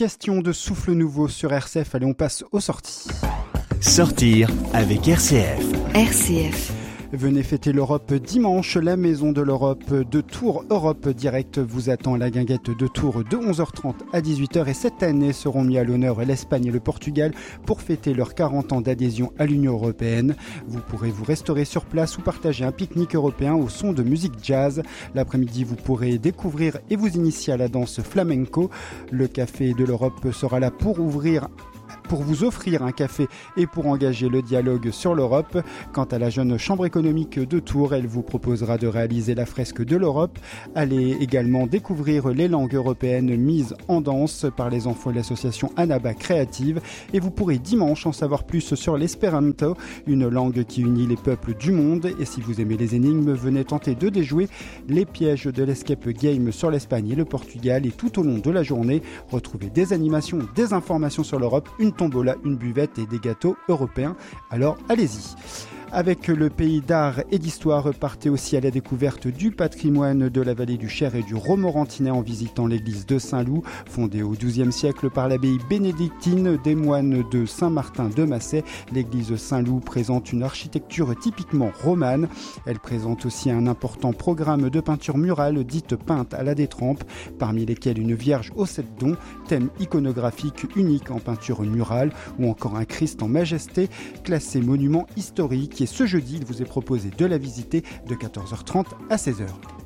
question de souffle nouveau sur RCF. Allez, on passe aux sorties. Sortir avec RCF. RCF. Venez fêter l'Europe dimanche. La Maison de l'Europe de Tours Europe Direct vous attend à la guinguette de Tours de 11h30 à 18h. Et cette année seront mis à l'honneur l'Espagne et le Portugal pour fêter leurs 40 ans d'adhésion à l'Union européenne. Vous pourrez vous restaurer sur place ou partager un pique-nique européen au son de musique jazz. L'après-midi, vous pourrez découvrir et vous initier à la danse flamenco. Le Café de l'Europe sera là pour vous offrir un café et pour engager le dialogue sur l'Europe. Quant à la jeune chambre économique de Tours, elle vous proposera de réaliser la fresque de l'Europe. Allez également découvrir les langues européennes mises en danse par les enfants de l'association Anaba Créative. Et vous pourrez dimanche en savoir plus sur l'espéranto, une langue qui unit les peuples du monde. Et si vous aimez les énigmes, venez tenter de déjouer les pièges de l'Escape Game sur l'Espagne et le Portugal. Et tout au long de la journée, retrouvez des animations, des informations sur l'Europe, une tombola, une buvette et des gâteaux européens. Alors allez-y. Avec le pays d'art et d'histoire, partez aussi à la découverte du patrimoine de la vallée du Cher et du Romorantinais en visitant l'église de Saint-Loup, fondée au XIIe siècle par l'abbaye bénédictine des moines de Saint-Martin de Massay. L'église Saint-Loup présente une architecture typiquement romane. Elle présente aussi un important programme de peinture murale dite peinte à la détrempe, parmi lesquelles une Vierge aux 7 dons, thème iconographique unique en peinture murale, ou encore un Christ en majesté, classé monument historique. Et ce jeudi, il vous est proposé de la visiter de 14h30 à 16h.